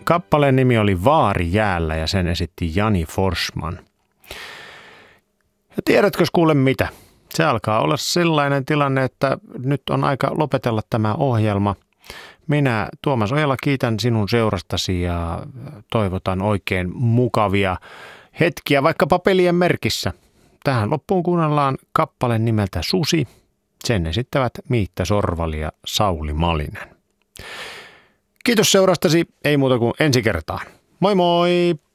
Kappaleen nimi oli Vaari jäällä ja sen esitti Jani Forsman. Ja tiedätkö kuule mitä? Se alkaa olla sellainen tilanne, että nyt on aika lopetella tämä ohjelma. Minä, Tuomas Ojala, kiitän sinun seurastasi ja toivotan oikein mukavia hetkiä vaikkapa pelien merkissä. Tähän loppuun kuunnellaan kappale nimeltä Susi. Sen esittävät Miitta Sorvali ja Sauli Malinen. Kiitos seurastasi, ei muuta kuin ensi kertaan. Moi moi!